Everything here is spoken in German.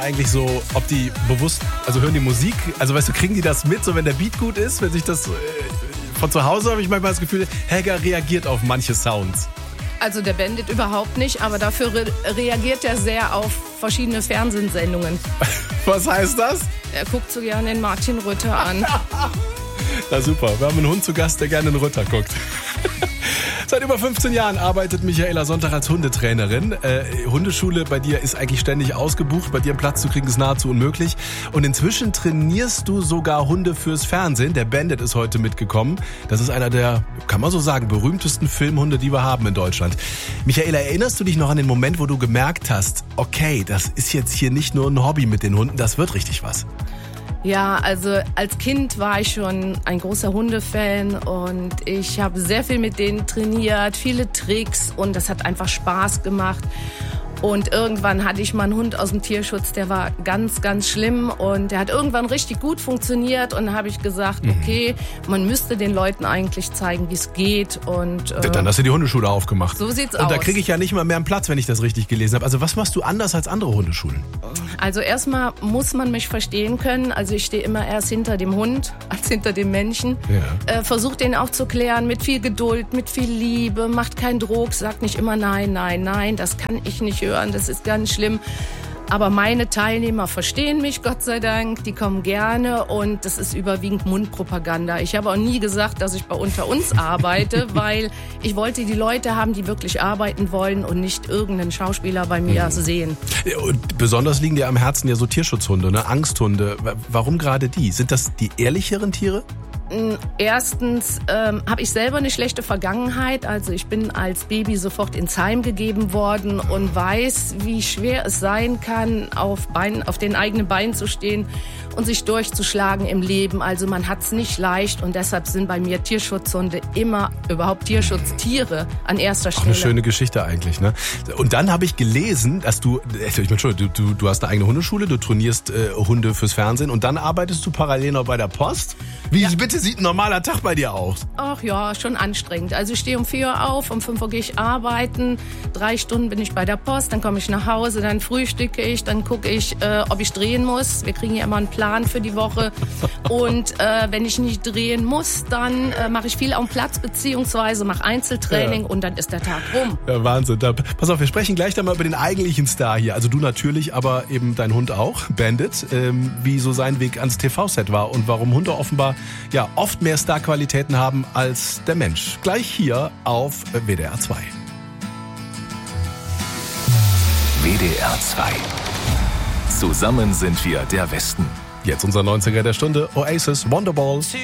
eigentlich so, ob die bewusst, also hören die Musik, also weißt du, kriegen die das mit, so wenn der Beat gut ist, wenn sich das, von zu Hause habe ich manchmal das Gefühl, Helga reagiert auf manche Sounds. Also der Bandit überhaupt nicht, aber dafür reagiert er sehr auf verschiedene Fernsehsendungen. Was heißt das? Er guckt so gerne den Martin Rütter an. Na super, wir haben einen Hund zu Gast, der gerne den Rütter guckt. Seit über 15 Jahren arbeitet Michaela Sonntag als Hundetrainerin. Hundeschule bei dir ist eigentlich ständig ausgebucht. Bei dir einen Platz zu kriegen ist nahezu unmöglich. Und inzwischen trainierst du sogar Hunde fürs Fernsehen. Der Bandit ist heute mitgekommen. Das ist einer der, kann man so sagen, berühmtesten Filmhunde, die wir haben in Deutschland. Michaela, erinnerst du dich noch an den Moment, wo du gemerkt hast, okay, das ist jetzt hier nicht nur ein Hobby mit den Hunden, das wird richtig was? Ja, also als Kind war ich schon ein großer Hundefan und ich habe sehr viel mit denen trainiert, viele Tricks und das hat einfach Spaß gemacht. Und irgendwann hatte ich mal einen Hund aus dem Tierschutz, der war ganz, ganz schlimm und der hat irgendwann richtig gut funktioniert und dann habe ich gesagt, okay, man müsste den Leuten eigentlich zeigen, wie es geht. Und dann hast du die Hundeschule aufgemacht. So sieht's aus. Und da kriege ich ja nicht mal mehr einen Platz, wenn ich das richtig gelesen habe. Also was machst du anders als andere Hundeschulen? Also erstmal muss man mich verstehen können. Also ich stehe immer erst hinter dem Hund als hinter dem Menschen. Ja. Versucht den auch zu klären mit viel Geduld, mit viel Liebe, macht keinen Druck, sagt nicht immer nein, nein, nein, das kann ich nicht hören. Das ist ganz schlimm. Aber meine Teilnehmer verstehen mich, Gott sei Dank. Die kommen gerne und das ist überwiegend Mundpropaganda. Ich habe auch nie gesagt, dass ich bei Unter uns arbeite, weil ich wollte die Leute haben, die wirklich arbeiten wollen und nicht irgendeinen Schauspieler bei mir sehen. Und besonders liegen dir am Herzen ja so Tierschutzhunde, ne? Angsthunde. Warum gerade die? Sind das die ehrlicheren Tiere? Erstens habe ich selber eine schlechte Vergangenheit. Also ich bin als Baby sofort ins Heim gegeben worden und weiß, wie schwer es sein kann, auf den eigenen Beinen zu stehen und sich durchzuschlagen im Leben. Also man hat es nicht leicht und deshalb sind bei mir Tierschutzhunde immer überhaupt Tierschutztiere an erster Stelle. Auch eine schöne Geschichte eigentlich, ne? Und dann habe ich gelesen, dass du hast eine eigene Hundeschule, du trainierst Hunde fürs Fernsehen und dann arbeitest du parallel noch bei der Post. Wie bitte sieht ein normaler Tag bei dir aus? Ach ja, schon anstrengend. Also ich stehe um 4 Uhr auf, um 5 Uhr gehe ich arbeiten, 3 Stunden bin ich bei der Post, dann komme ich nach Hause, dann frühstücke ich, dann gucke ich, ob ich drehen muss. Wir kriegen ja immer einen Plan für die Woche. Und wenn ich nicht drehen muss, dann mache ich viel am Platz beziehungsweise mache Einzeltraining und dann ist der Tag rum. Ja, Wahnsinn. Pass auf, wir sprechen gleich dann mal über den eigentlichen Star hier. Also du natürlich, aber eben dein Hund auch, Bandit. Wie so sein Weg ans TV-Set war und warum Hunde offenbar ja oft mehr Starqualitäten haben als der Mensch. Gleich hier auf WDR 2. WDR 2. Zusammen sind wir der Westen. Jetzt unser 90er der Stunde, Oasis, Wonderball.